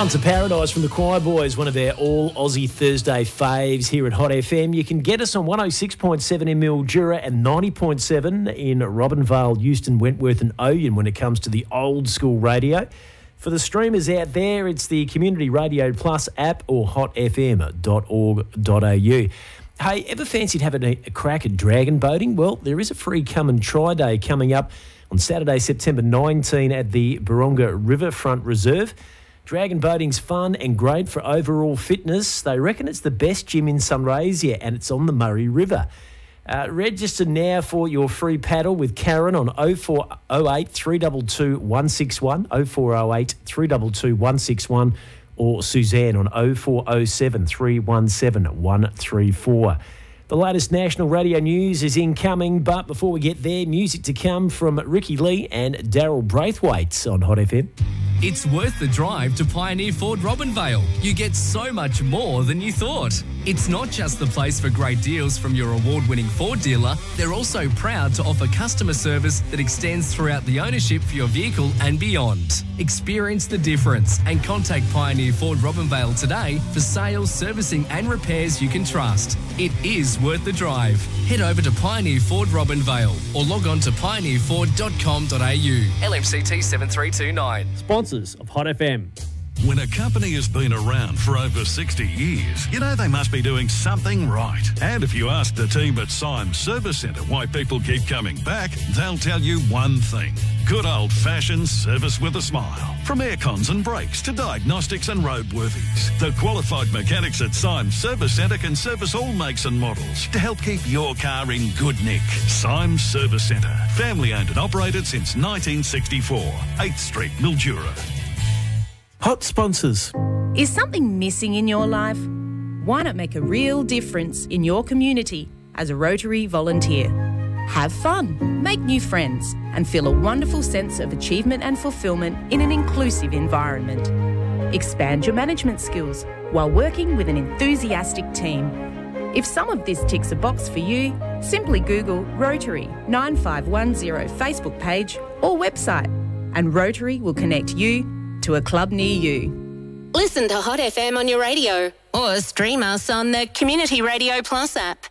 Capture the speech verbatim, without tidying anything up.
Sons of Paradise from the Choir Boys, one of our all-Aussie Thursday faves here at Hot F M. You can get us on one oh six point seven in Mildura and ninety point seven in Robinvale, Euston, Wentworth and Oyen when it comes to the old-school radio. For the streamers out there, it's the Community Radio Plus app or hot f m dot org dot a u. Hey, ever fancied having a, a crack at dragon boating? Well, there is a free come and try day coming up on Saturday, September nineteenth at the Baronga Riverfront Reserve. Dragon boating's fun and great for overall fitness. They reckon it's the best gym in Sunraysia and it's on the Murray River. Uh, register now for your free paddle with Karen on oh four oh eight, three two two, one six one, oh four oh eight, three two two, one six one or Suzanne on oh four oh seven, three one seven, one three four. The latest national radio news is incoming, but before we get there, music to come from Ricky Lee and Daryl Braithwaite on Hot F M. It's worth the drive to Pioneer Ford Robinvale. You get so much more than you thought. It's not just the place for great deals from your award-winning Ford dealer. They're also proud to offer customer service that extends throughout the ownership for your vehicle and beyond. Experience the difference and contact Pioneer Ford Robinvale today for sales, servicing and repairs you can trust. It is worth the drive. Head over to Pioneer Ford Robinvale or log on to pioneer ford dot com dot a u. L M C T seven three two nine. Sponsors of Hot F M. When a company has been around for over sixty years, you know they must be doing something right. And if you ask the team at Symes Service Centre why people keep coming back, they'll tell you one thing. Good old-fashioned service with a smile. From aircons and brakes to diagnostics and roadworthies, the qualified mechanics at Symes Service Centre can service all makes and models to help keep your car in good nick. Symes Service Centre, family-owned and operated since nineteen sixty-four. eighth Street, Mildura. Hot sponsors. Is something missing in your life? Why not make a real difference in your community as a Rotary volunteer? Have fun, make new friends, and feel a wonderful sense of achievement and fulfilment in an inclusive environment. Expand your management skills while working with an enthusiastic team. If some of this ticks a box for you, simply Google Rotary nine five one zero Facebook page or website, and Rotary will connect you to a club near you. Listen to Hot F M on your radio or stream us on the Community Radio Plus app.